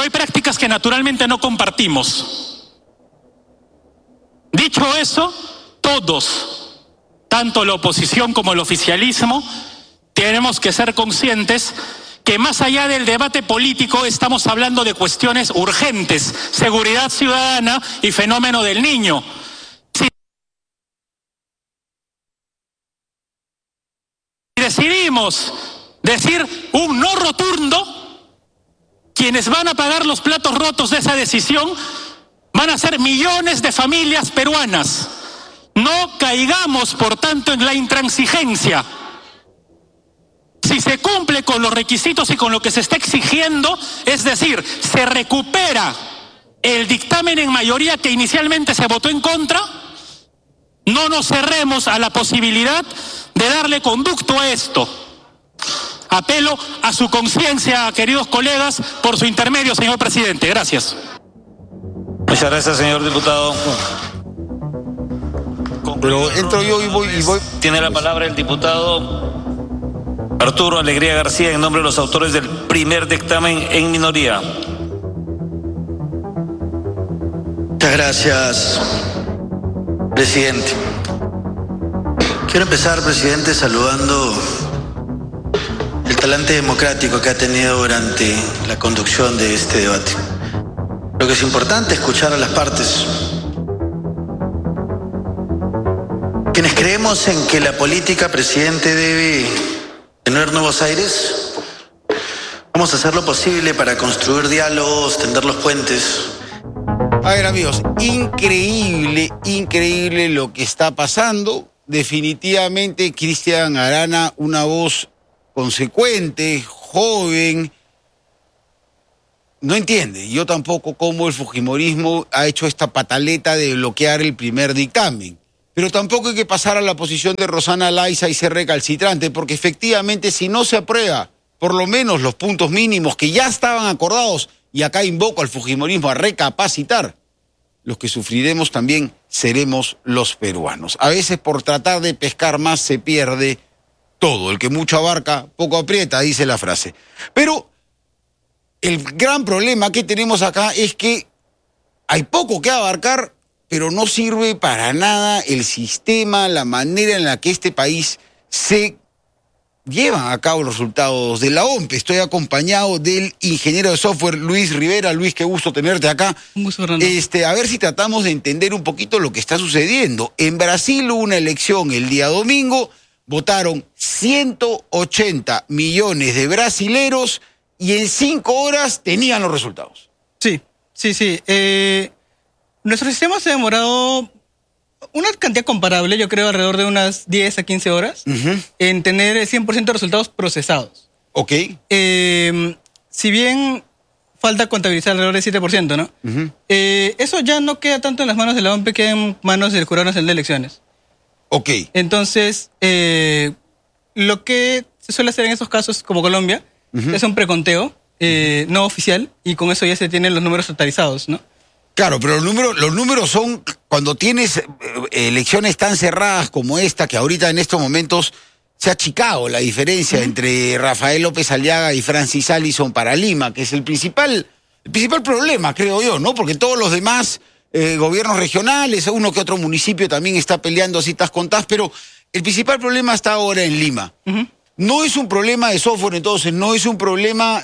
hay prácticas que naturalmente no compartimos. Dicho eso, todos, tanto la oposición como el oficialismo, tenemos que ser conscientes que más allá del debate político estamos hablando de cuestiones urgentes, seguridad ciudadana y fenómeno del niño. Si decidimos decir un no rotundo, quienes van a pagar los platos rotos de esa decisión van a ser millones de familias peruanas. No caigamos, por tanto, en la intransigencia. Si se cumple con los requisitos y con lo que se está exigiendo, es decir, se recupera el dictamen en mayoría que inicialmente se votó en contra, no nos cerremos a la posibilidad de darle conducto a esto. Apelo a su conciencia, queridos colegas, por su intermedio, señor presidente. Gracias. Muchas gracias, señor diputado. Pero entro yo y voy. Tiene la palabra el diputado Arturo Alegría García en nombre de los autores del primer dictamen en minoría. Muchas gracias, presidente. Quiero empezar, presidente, saludando el talante democrático que ha tenido durante la conducción de este debate. Creo que es importante escuchar a las partes. Quienes creemos en que la política, presidente, debe tener nuevos aires, vamos a hacer lo posible para construir diálogos, tender los puentes. A ver, amigos, increíble lo que está pasando. Definitivamente Cristian Arana, una voz consecuente, joven, no entiende, yo tampoco, cómo el fujimorismo ha hecho esta pataleta de bloquear el primer dictamen. Pero tampoco hay que pasar a la posición de Rosana Laiza y ser recalcitrante, porque efectivamente si no se aprueba por lo menos los puntos mínimos que ya estaban acordados, y acá invoco al fujimorismo a recapacitar, los que sufriremos también seremos los peruanos. A veces por tratar de pescar más se pierde todo. El que mucho abarca, poco aprieta, dice la frase. Pero el gran problema que tenemos acá es que hay poco que abarcar, pero no sirve para nada el sistema, la manera en la que este país se llevan a cabo los resultados de la OMP. Estoy acompañado del ingeniero de software Luis Rivera. Luis, qué gusto tenerte acá. Un gusto, Fernando. A ver si tratamos de entender un poquito lo que está sucediendo. En Brasil hubo una elección el día domingo, votaron 180 millones de brasileros y en 5 horas tenían los resultados. Sí. Nuestro sistema se ha demorado una cantidad comparable, yo creo alrededor de unas 10 a 15 horas, en tener el 100% de resultados procesados. Ok. Si bien falta contabilizar alrededor del 7%, ¿no? Eso ya no queda tanto en las manos de la OMP, queda en manos del Jurado Nacional de Elecciones. Ok. Entonces, lo que se suele hacer en esos casos, como Colombia, es un preconteo no oficial, y con eso ya se tienen los números totalizados, ¿no? Claro, pero los números son cuando tienes elecciones tan cerradas como esta, que ahorita en estos momentos se ha achicado la diferencia entre Rafael López Aliaga y Francis Allison para Lima, que es el principal problema, creo yo, ¿no? Porque todos los demás gobiernos regionales, uno que otro municipio también está peleando citas contadas, pero el principal problema está ahora en Lima. No es un problema de software, entonces, no es un problema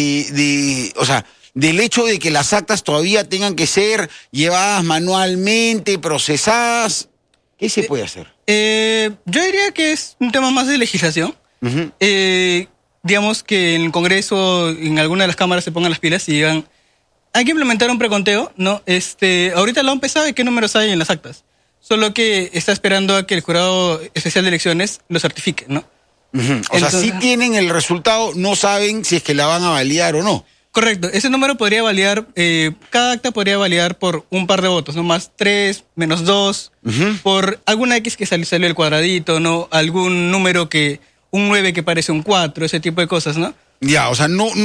del hecho de que las actas todavía tengan que ser llevadas manualmente, procesadas. ¿Qué se puede hacer? Yo diría que es un tema más de legislación. Digamos que en el Congreso, en alguna de las cámaras se pongan las pilas y digan, hay que implementar un preconteo, ¿no? Ahorita la OMP sabe qué números hay en las actas, solo que está esperando a que el Jurado Especial de Elecciones lo certifique, ¿no? Entonces, si tienen el resultado, no saben si es que la van a validar o no. Correcto, ese número podría validar, cada acta podría validar por un par de votos, ¿no? Más 3, menos 2, por alguna X que salió el cuadradito, ¿no? Algún número un 9 que parece un 4, ese tipo de cosas, ¿no? Ya, o sea, no